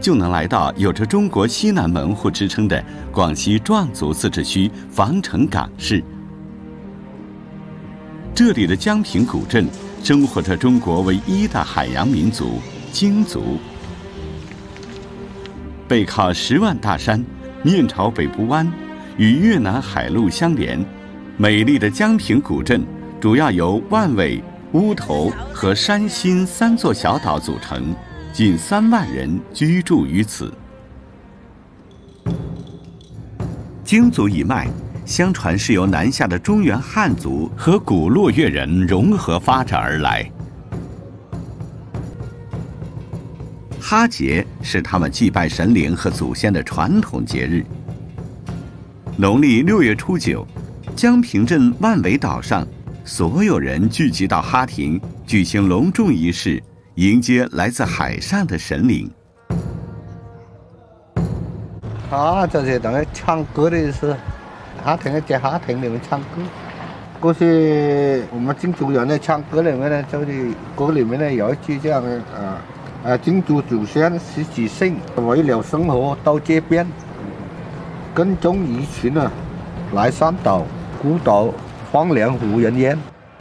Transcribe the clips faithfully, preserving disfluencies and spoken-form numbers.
就能来到有着中国西南门户之称的广西壮族自治区防城港市。这里的江平古镇生活着中国唯一的海洋民族京族。背靠十万大山，面朝北部湾，与越南海路相连。美丽的江平古镇主要由万尾、乌头和山新三座小岛组成，近三万人居住于此。京族一脉，相传是由南下的中原汉族和古洛越人融合发展而来。哈节是他们祭拜神灵和祖先的传统节日。农历六月初九，江平镇万尾岛上，所有人聚集到哈亭，举行隆重仪式，迎接来自海上的神灵。 啊，这是等于唱歌的意思。哈亭在哈亭里面唱歌，过去我们京族人在唱歌里面呢，就是歌里面呢有一句这样的啊。啊，京族祖先十几姓为了生活到这边，跟踪一群啊，来山岛孤岛荒凉无人烟。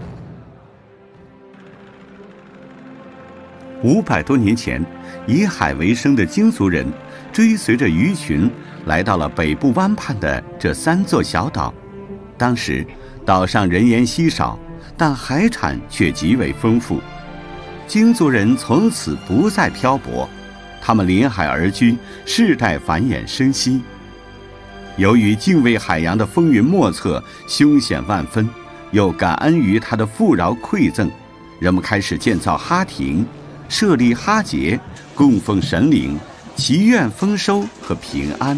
五百多年前，以海为生的京族人追随着鱼群来到了北部湾畔的这三座小岛。当时岛上人烟稀少，但海产却极为丰富。京族人从此不再漂泊，他们临海而居，世代繁衍生息。由于敬畏海洋的风云莫测、凶险万分，又感恩于它的富饶馈赠，人们开始建造哈亭，设立哈节，供奉神灵，祈愿丰收和平安。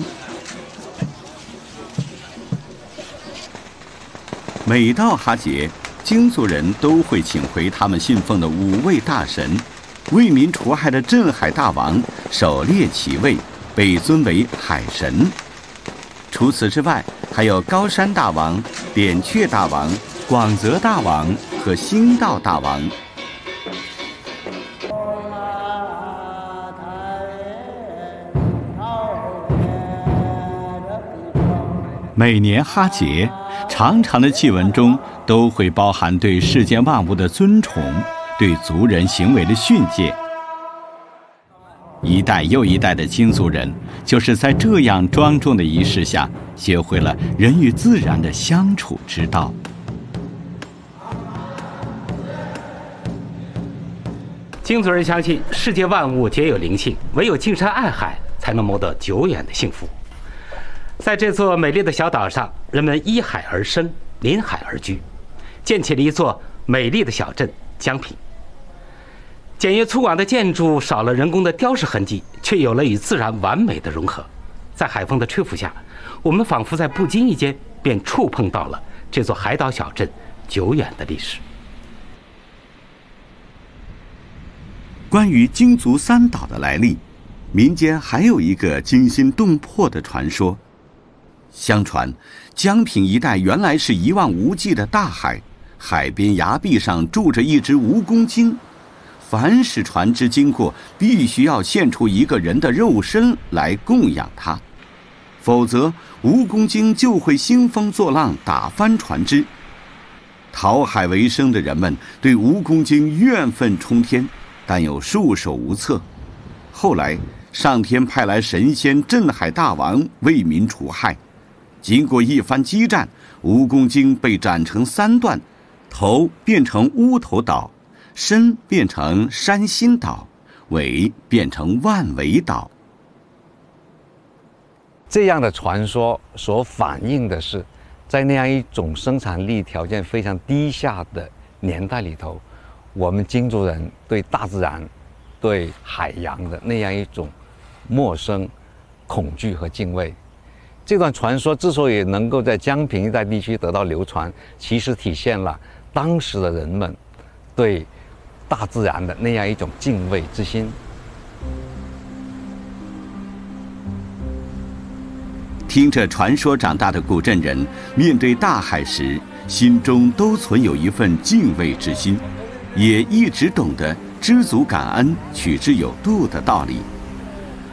每到哈节，京族人都会请回他们信奉的五位大神，为民除害的镇海大王狩猎其位，被尊为海神。除此之外，还有高山大王、扁鹊大王、广泽大王和兴道大王。每年哈节，长长的祭文中都会包含对世间万物的尊崇，对族人行为的训诫。一代又一代的京族人，就是在这样庄重的仪式下，学会了人与自然的相处之道。 京族人相信世界万物皆有灵性，唯有敬山爱海，才能谋得久远的幸福。在这座美丽的小岛上，人们依海而生，临海而居，建起了一座美丽的小镇江平。简约粗犷的建筑少了人工的雕饰痕迹，却有了与自然完美的融合。在海风的吹拂下，我们仿佛在不经意间便触碰到了这座海岛小镇久远的历史。 关于京族三岛的来历，民间还有一个惊心动魄的传说。相传，江平一带原来是一望无际的大海，海边崖壁上住着一只蜈蚣精。凡是船只经过，必须要献出一个人的肉身来供养它，否则蜈蚣精就会兴风作浪，打翻船只。讨海为生的人们对蜈蚣精怨愤冲天，但又束手无策。后来，上天派来神仙镇海大王为民除害。经过一番激战，蜈蚣精被斩成三段，头变成乌头岛，身变成山新岛，尾变成万尾岛。 这样的传说所反映的是，在那样一种生产力条件非常低下的年代里头，我们京族人对大自然、对海洋的那样一种陌生、恐惧和敬畏。这段传说之所以能够在江平一带地区得到流传，其实体现了当时的人们对大自然的那样一种敬畏之心。 听着传说长大的古镇人，面对大海时，心中都存有一份敬畏之心，也一直懂得知足感恩、取之有度的道理。